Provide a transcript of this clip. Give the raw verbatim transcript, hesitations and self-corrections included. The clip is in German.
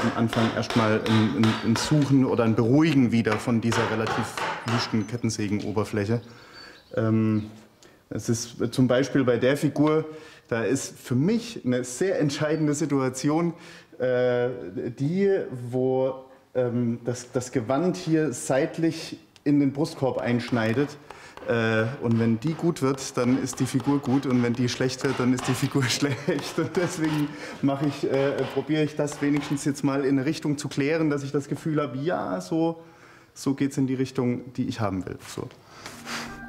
am Anfang erstmal ein, ein, ein Suchen oder ein Beruhigen wieder von dieser relativ wüsten Kettensägenoberfläche. Ähm, es ist zum Beispiel bei der Figur, da ist für mich eine sehr entscheidende Situation, äh, die, wo ähm, das, das Gewand hier seitlich in den Brustkorb einschneidet. Äh, und wenn die gut wird, dann ist die Figur gut, und wenn die schlecht wird, dann ist die Figur schlecht. Und deswegen mache ich, äh, probiere ich das wenigstens jetzt mal in eine Richtung zu klären, dass ich das Gefühl habe, ja, so, so geht es in die Richtung, die ich haben will. So.